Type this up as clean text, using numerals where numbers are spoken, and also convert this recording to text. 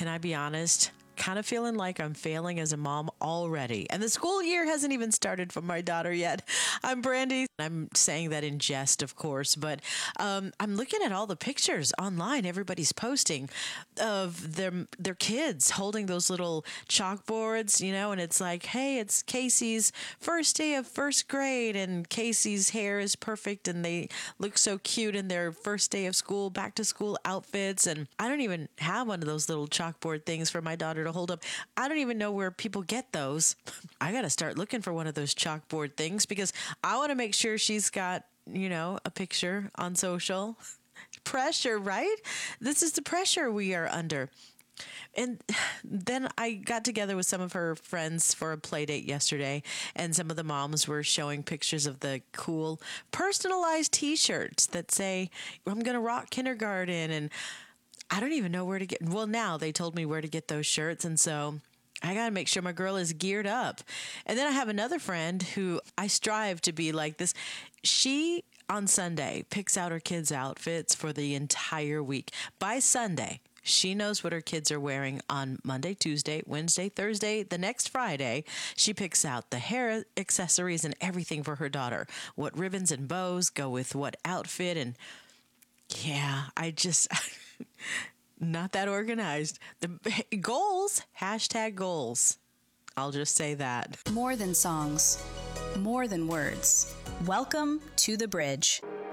can I be honest? Kind of feeling like I'm failing as a mom already. And the school year hasn't even started for my daughter yet. I'm Brandy. I'm saying that in jest, of course, but I'm looking at all the pictures online everybody's posting of their kids holding those little chalkboards, and it's like, hey, it's Casey's first day of first grade, and Casey's hair is perfect, and they look so cute in their first day of school, back to school outfits. And I don't even have one of those little chalkboard things for my daughter to hold up. I don't even know where people get those. I got to start looking for one of those chalkboard things because I want to make sure she's got, a picture on social. Pressure, right? This is the pressure we are under. And then I got together with some of her friends for a play date yesterday, and some of the moms were showing pictures of the cool personalized t-shirts that say, I'm going to rock kindergarten, and I don't even know where to get. Well, now they told me where to get those shirts. And so I got to make sure my girl is geared up. And then I have another friend who I strive to be like this. She, on Sunday, picks out her kids' outfits for the entire week. By Sunday, she knows what her kids are wearing on Monday, Tuesday, Wednesday, Thursday, the next Friday. She picks out the hair accessories and everything for her daughter. What ribbons and bows go with what outfit. And yeah, I just... not that organized. The goals, #goals. I'll just say that. More than songs, more than words. Welcome to The Bridge.